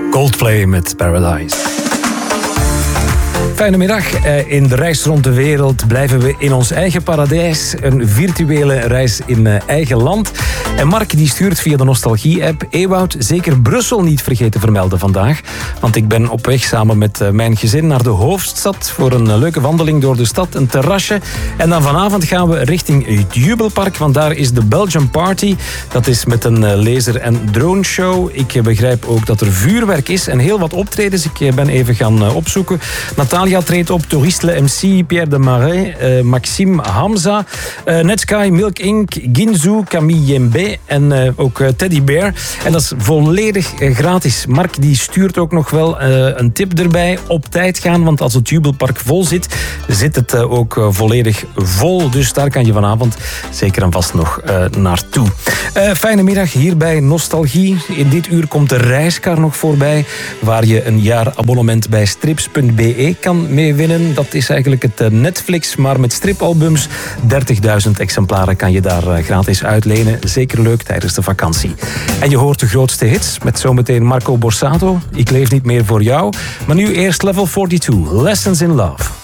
Coldplay met Paradise. Fijne middag. In de reis rond de wereld blijven we in ons eigen paradijs. Een virtuele reis in eigen land. En Mark die stuurt via de Nostalgie-app: Ewout, zeker Brussel niet vergeten te vermelden vandaag. Want ik ben op weg samen met mijn gezin naar de hoofdstad voor een leuke wandeling door de stad, een terrasje. En dan vanavond gaan we richting het Jubelpark, want daar is de Belgian Party. Dat is met een laser- en droneshow. Ik begrijp ook dat er vuurwerk is en heel wat optredens. Ik ben even gaan opzoeken. Natalia treedt op, Touriste MC, Pierre de Marais, Maxime Hamza, Netsky, Milk Inc., Ginzu, Camille Yembe en ook Teddy Bear. En dat is volledig gratis. Mark die stuurt ook nog wel een tip erbij. Op tijd gaan, want als het Jubelpark vol zit, zit het ook volledig vol. Dus daar kan je vanavond zeker en vast nog naartoe. Fijne middag hier bij Nostalgie. In dit uur komt de reiskar nog voorbij, waar je een jaar abonnement bij strips.be kan mee winnen. Dat is eigenlijk het Netflix, maar met stripalbums. 30.000 exemplaren kan je daar gratis uitlenen. Zeker leuk tijdens de vakantie. En je hoort de grootste hits met zometeen Marco Borsato. Ik leef niet meer voor jou. Maar nu eerst Level 42, Lessons in Love.